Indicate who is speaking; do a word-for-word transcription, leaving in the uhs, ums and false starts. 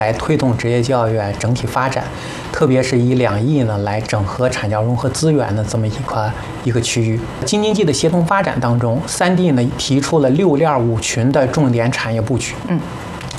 Speaker 1: 来推动职业教育整体发展，特别是以两翼呢来整合产教融合资源的这么一块一个区域。京津冀的协同发展当中，三地呢提出了六链五群的重点产业布局。
Speaker 2: 嗯。